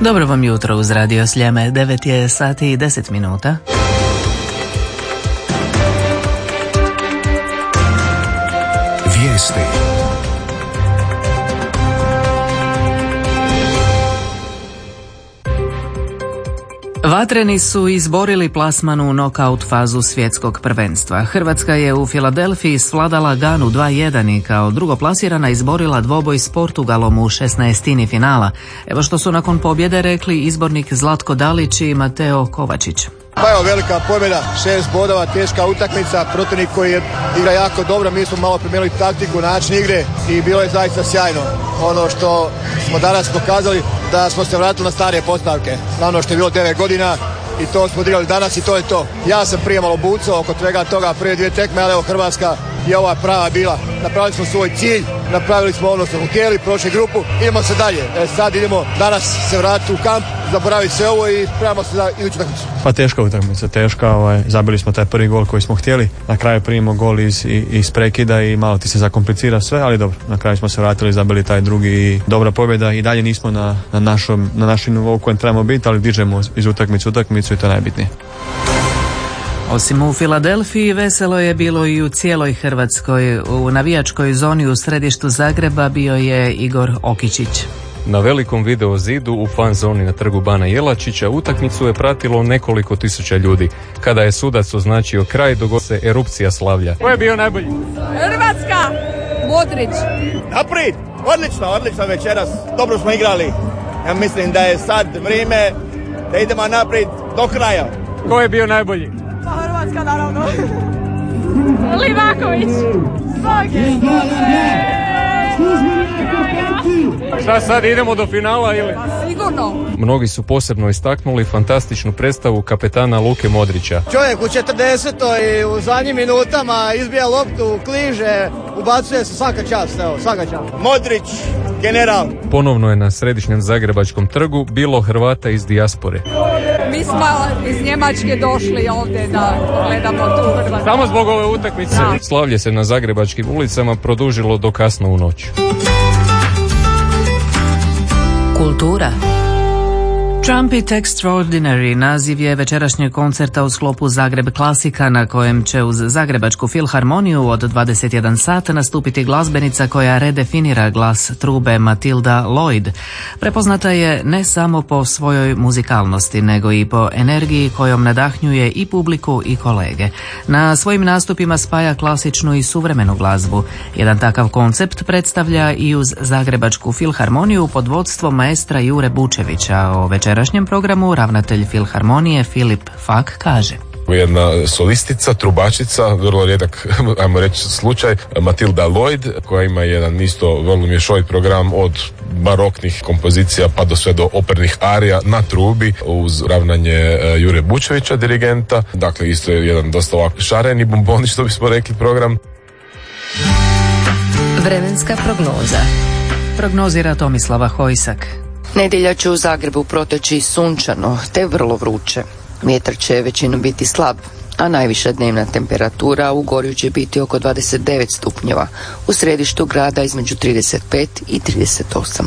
Dobro vam jutro uz Radio Sljeme, 9 je sati i 10 minuta. Vijesti. Vatreni su izborili plasman u nokaut fazu svjetskog prvenstva. Hrvatska je u Filadelfiji svladala Ganu 2-1 i kao drugoplasirana izborila dvoboj s Portugalom u 16. finala. Evo što su nakon pobjede rekli izbornik Zlatko Dalić i Mateo Kovačić. Pa evo, velika pobjeda, 6 bodova, teška utakmica, protivnik koji igra jako dobro, mi smo malo promijenili taktiku, način igre i bilo je zaista sjajno. Ono što smo danas pokazali da smo se vratili na stare postavke, na ono što je bilo 9 godina i to smo odigrali danas i to je to. Ja sam prije malo bucao oko svega toga, prije 2 tekme, ali evo Hrvatska je ova prava bila. Napravili smo svoj cilj, napravili smo ono što smo htjeli, prošli grupu, idemo se dalje. Sad idemo danas se vratiti u kamp, zaboraviti sve ovo i spremamo se za iduću utakmicu. Pa teška utakmica, zabili smo taj prvi gol koji smo htjeli, na kraju primimo gol iz prekida i malo ti se zakomplicira sve, ali dobro, na kraju smo se vratili, zabili taj drugi i dobra pobjeda i dalje nismo na našem nivou kojem trebamo biti, ali dižemo iz utakmicu i to je najbitnije. Osim u Filadelfiji, veselo je bilo i u cijeloj Hrvatskoj. U navijačkoj zoni u središtu Zagreba bio je Igor Okičić. Na velikom video zidu u fan zoni na trgu Bana Jelačića utakmicu je pratilo nekoliko tisuća ljudi. Kada je sudac označio kraj, dogodila se erupcija slavlja. Ko je bio najbolji? Hrvatska! Modrić! Naprijed! Odlično večeras. Dobro smo igrali. Ja mislim da je sad vrijeme da idemo naprijed do kraja. Ko je bio najbolji? Pa Hrvatska, naravno. Livaković! Šta sad, idemo do finala ili? Sigurno. Mnogi su posebno istaknuli fantastičnu predstavu kapetana Luke Modrića. Čovjek u 40. i u zadnjim minutama izbija loptu, kliže, ubacuje se, svaka čast. Modrić, general. Ponovno je na središnjem zagrebačkom trgu bilo Hrvata iz dijaspore. Mi smo iz Njemačke došli ovdje da gledamo tu Hrvatsku. Samo zbog ove utakmice. Da. Slavlje se na zagrebačkim ulicama produžilo do kasno u noć. Kultura. Trumpet Extraordinary naziv je večerašnjeg koncerta u sklopu Zagreb Klasika na kojem će uz Zagrebačku filharmoniju od 21 sat nastupiti glazbenica koja redefinira glas trube Matilda Lloyd. Prepoznata je ne samo po svojoj muzikalnosti nego i po energiji kojom nadahnjuje i publiku i kolege. Na svojim nastupima spaja klasičnu i suvremenu glazbu. Jedan takav koncept predstavlja i uz Zagrebačku filharmoniju pod vodstvom maestra Jure Bučevića. O večerašnjem programu ravnatelj filharmonije Filip Fak kaže: jedna solistica, trubačica, vrlo rijedak, ajmo reći, slučaj, Matilda Lloyd, koja ima jedan isto vrlo mješovit program od baroknih kompozicija pa do sve do opernih arija na trubi uz ravnanje Jure Bučevića, dirigenta. Dakle, isto je jedan dosta ovako šareni bomboni, što bismo rekli, program. Vremenska prognoza. Prognozira Tomislava Hojsak. Nedjelja će u Zagrebu proteći sunčano te vrlo vruće. Vjetar će većinom biti slab, a najviša dnevna temperatura u Gorju će biti oko 29 stupnjeva, u središtu grada između 35 i 38.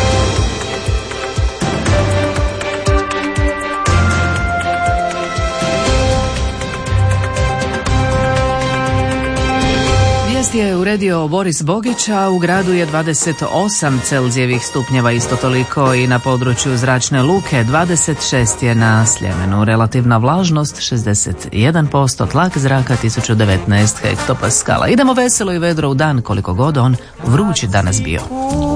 Je uredio Boris Bogić, a u gradu je 28 Celzijevih stupnjeva, isto toliko i na području Zračne luke, 26 je na Sljemenu. Relativna vlažnost 61%, tlak zraka 1019 hektopaskala. Idemo veselo i vedro u dan, koliko god on vruć danas bio.